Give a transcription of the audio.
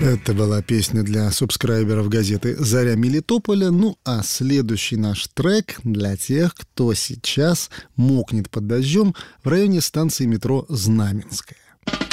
Это была песня для субскрайберов газеты «Заря Мелитополя». Ну а следующий наш трек для тех, кто сейчас мокнет под дождем в районе станции метро «Знаменская».